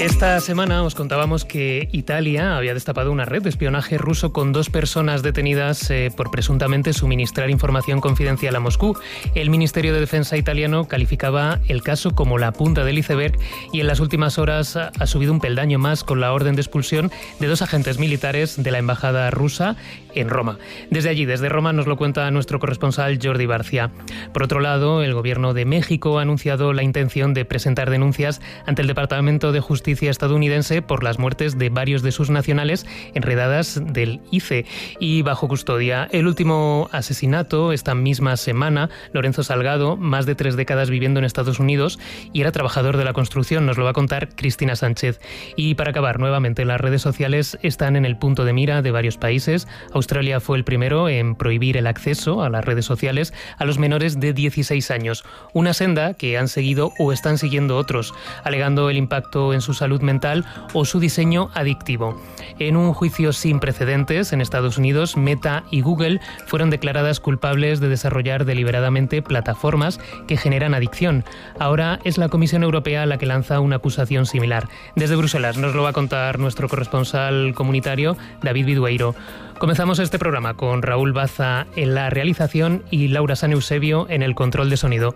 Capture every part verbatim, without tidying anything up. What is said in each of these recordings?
Esta semana os contábamos que Italia había destapado una red de espionaje ruso con dos personas detenidas eh, por presuntamente suministrar información confidencial a Moscú. El Ministerio de Defensa italiano calificaba el caso como la punta del iceberg y en las últimas horas ha subido un peldaño más con la orden de expulsión de dos agentes militares de la embajada rusa en Roma. Desde allí, desde Roma, nos lo cuenta nuestro corresponsal Jordi Barcia. Por otro lado, el gobierno de México ha anunciado la intención de presentar denuncias ante el Departamento de Justicia estadounidense por las muertes de varios de sus nacionales en redadas del I C E y bajo custodia. El último asesinato esta misma semana, Lorenzo Salgado, más de tres décadas viviendo en Estados Unidos y era trabajador de la construcción, nos lo va a contar Cristina Sánchez. Y para acabar, nuevamente, las redes sociales están en el punto de mira de varios países. Australia fue el primero en prohibir el acceso a las redes sociales a los menores de dieciséis años, una senda que han seguido o están siguiendo otros, alegando el impacto en sus salud mental o su diseño adictivo. En un juicio sin precedentes en Estados Unidos, Meta y Google fueron declaradas culpables de desarrollar deliberadamente plataformas que generan adicción. Ahora es la Comisión Europea la que lanza una acusación similar. Desde Bruselas nos lo va a contar nuestro corresponsal comunitario, David Vidueiro. Comenzamos este programa con Raúl Baza en la realización y Laura San Eusebio en el control de sonido.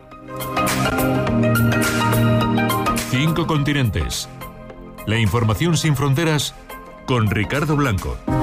Cinco continentes. La información sin fronteras con Ricardo Blanco.